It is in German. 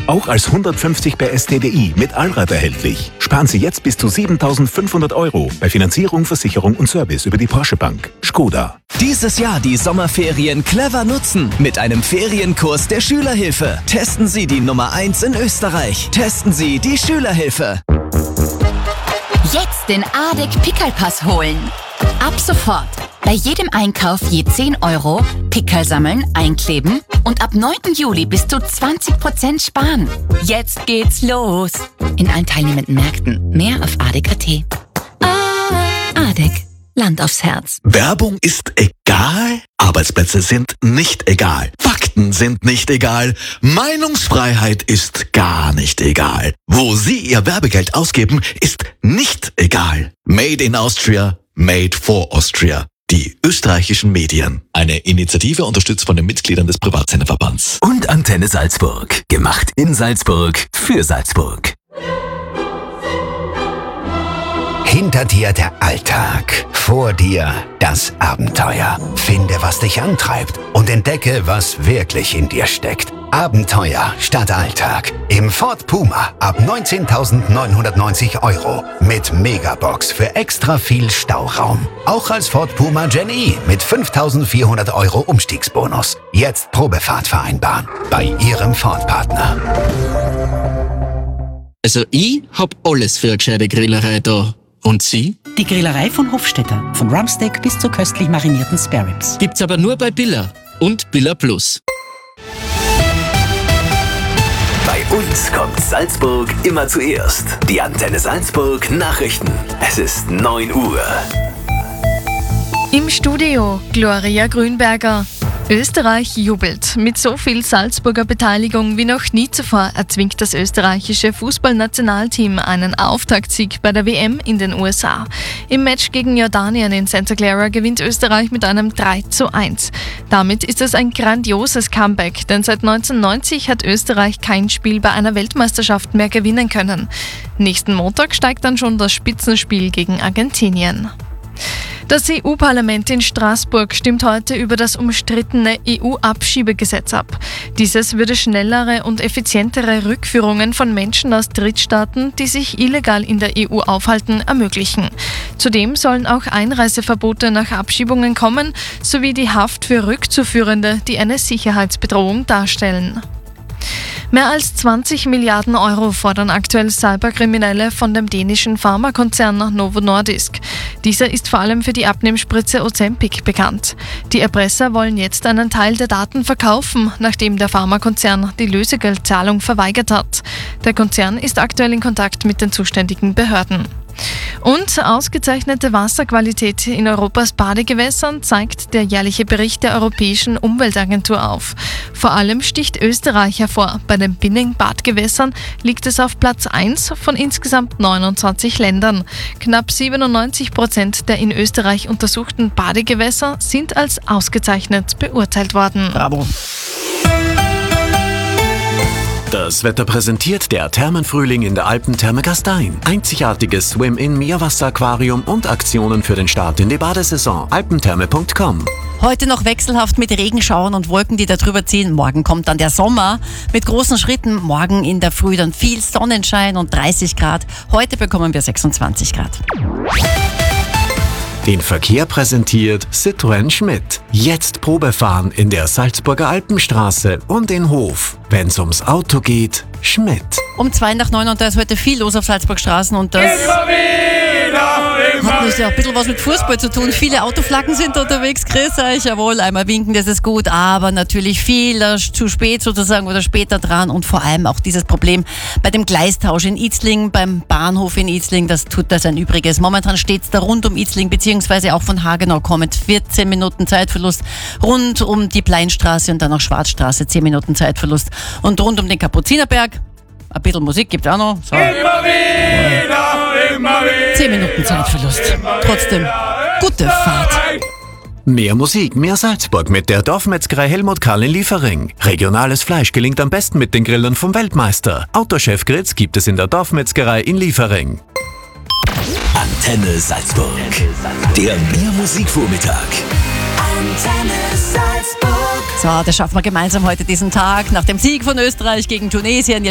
Auch als 150 PS TDI mit Allrad erhältlich. Sparen Sie jetzt bis zu 7.500 € bei Finanzierung, Versicherung und Service über die Porsche Bank. Skoda. Dieses Jahr die Sommerferien clever nutzen mit einem Ferienkurs der Schülerhilfe. Testen Sie die Nummer 1 in Österreich. Testen Sie die Schülerhilfe. Jetzt den ADEC Pickerl-Pass holen. Ab sofort. Bei jedem Einkauf je 10 €, Pickerl sammeln, einkleben und ab 9. Juli bis zu 20% sparen. Jetzt geht's los. In allen teilnehmenden Märkten. Mehr auf ADEC.at. ADEC. Land aufs Herz. Werbung ist egal, Arbeitsplätze sind nicht egal, Fakten sind nicht egal, Meinungsfreiheit ist gar nicht egal. Wo Sie Ihr Werbegeld ausgeben, ist nicht egal. Made in Austria, made for Austria. Die österreichischen Medien. Eine Initiative unterstützt von den Mitgliedern des Privatsenderverbands. Und Antenne Salzburg. Gemacht in Salzburg für Salzburg. Hinter dir der Alltag, vor dir das Abenteuer. Finde, was dich antreibt und entdecke, was wirklich in dir steckt. Abenteuer statt Alltag. Im Ford Puma ab 19.990 € mit Megabox für extra viel Stauraum. Auch als Ford Puma Gen E mit 5.400 € Umstiegsbonus. Jetzt Probefahrt vereinbaren bei Ihrem Ford-Partner. Also ich hab alles für eine gescheite Grillerei da. Und Sie? Die Grillerei von Hofstetter. Von Rumpsteak bis zu köstlich marinierten Spare Ribs. Gibt's aber nur bei Billa und Billa Plus. Bei uns kommt Salzburg immer zuerst. Die Antenne Salzburg Nachrichten. Es ist 9 Uhr. Im Studio Gloria Grünberger. Österreich jubelt. Mit so viel Salzburger Beteiligung wie noch nie zuvor erzwingt das österreichische Fußballnationalteam einen Auftaktsieg bei der WM in den USA. Im Match gegen Jordanien in Santa Clara gewinnt Österreich mit einem 3:1. Damit ist es ein grandioses Comeback, denn seit 1990 hat Österreich kein Spiel bei einer Weltmeisterschaft mehr gewinnen können. Nächsten Montag steigt dann schon das Spitzenspiel gegen Argentinien. Das EU-Parlament in Straßburg stimmt heute über das umstrittene EU-Abschiebegesetz ab. Dieses würde schnellere und effizientere Rückführungen von Menschen aus Drittstaaten, die sich illegal in der EU aufhalten, ermöglichen. Zudem sollen auch Einreiseverbote nach Abschiebungen kommen, sowie die Haft für Rückzuführende, die eine Sicherheitsbedrohung darstellen. Mehr als 20 Milliarden € fordern aktuell Cyberkriminelle von dem dänischen Pharmakonzern Novo Nordisk. Dieser ist vor allem für die Abnehmspritze Ozempic bekannt. Die Erpresser wollen jetzt einen Teil der Daten verkaufen, nachdem der Pharmakonzern die Lösegeldzahlung verweigert hat. Der Konzern ist aktuell in Kontakt mit den zuständigen Behörden. Und ausgezeichnete Wasserqualität in Europas Badegewässern zeigt der jährliche Bericht der Europäischen Umweltagentur auf. Vor allem sticht Österreich hervor. Bei den Binnenbadgewässern liegt es auf Platz 1 von insgesamt 29 Ländern. Knapp 97% der in Österreich untersuchten Badegewässer sind als ausgezeichnet beurteilt worden. Bravo. Das Wetter präsentiert der Thermenfrühling in der Alpentherme Gastein. Einzigartiges Swim-In-Meerwasser-Aquarium und Aktionen für den Start in die Badesaison. alpentherme.com. Heute noch wechselhaft mit Regenschauern und Wolken, die da drüber ziehen. Morgen kommt dann der Sommer mit großen Schritten. Morgen in der Früh dann viel Sonnenschein und 30 Grad. Heute bekommen wir 26 Grad. Den Verkehr präsentiert Citroën Schmidt. Jetzt Probefahren in der Salzburger Alpenstraße und in Hof. Wenn's ums Auto geht, Schmidt. Um 8:02 und da ist heute viel los auf Salzburgstraßen und das hat natürlich auch ein bisschen was mit Fußball zu tun. Viele Autoflaggen sind unterwegs, grüß euch, jawohl, einmal winken, das ist gut, aber natürlich viel zu spät sozusagen oder später dran und vor allem auch dieses Problem bei dem Gleistausch in Itzling, beim Bahnhof in Itzling, das tut das ein Übriges. Momentan steht es da rund um Itzling, beziehungsweise auch von Hagenau kommend 14 Minuten Zeitverlust, rund um die Pleinstraße und dann auch Schwarzstraße 10 Minuten Zeitverlust und rund um den Kapuzinerberg. Ein bisschen Musik gibt's auch noch. So. Immer wieder. 10 Minuten Zeitverlust. Trotzdem, gute Fahrt. Mehr Musik, mehr Salzburg mit der Dorfmetzgerei Helmut Karl in Liefering. Regionales Fleisch gelingt am besten mit den Grillern vom Weltmeister. Autochef Gritz gibt es in der Dorfmetzgerei in Liefering. Antenne Salzburg. Der Mehr-Musik-Vormittag. Antenne Salzburg. So, das schaffen wir gemeinsam heute diesen Tag. Nach dem Sieg von Österreich gegen Tunesien.